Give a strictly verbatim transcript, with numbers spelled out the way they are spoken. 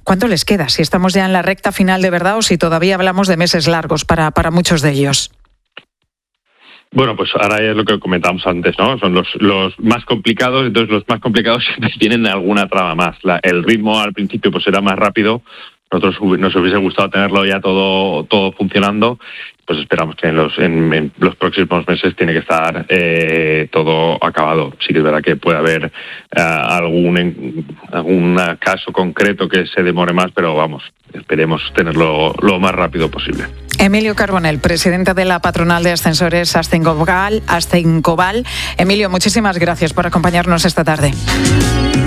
¿Cuánto les queda? Si estamos ya en la recta final de verdad o si todavía hablamos de meses largos para, para muchos de ellos. Bueno, pues ahora es lo que comentábamos antes, ¿no? Son los, los más complicados, entonces los más complicados siempre tienen alguna trama más. La, el ritmo al principio pues era más rápido, nosotros nos hubiese gustado tenerlo ya todo, todo funcionando, pues esperamos que en los, en, en los próximos meses tiene que estar eh, todo acabado. Sí que es verdad que puede haber uh, algún, en, algún caso concreto que se demore más, pero vamos, esperemos tenerlo lo más rápido posible. Emilio Carbonell, presidente de la patronal de ascensores Ascencoval. Ascencoval. Emilio, muchísimas gracias por acompañarnos esta tarde.